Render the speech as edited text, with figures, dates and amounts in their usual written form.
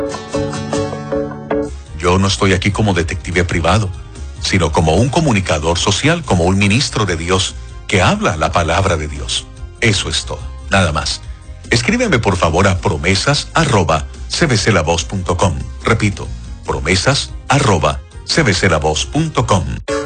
Yo no estoy aquí como detective privado, sino como un comunicador social, como un ministro de Dios que habla la palabra de Dios. Eso es todo, nada más. Escríbeme por favor a promesas@cbclavoz.com. Repito, promesas@cbclavoz.com.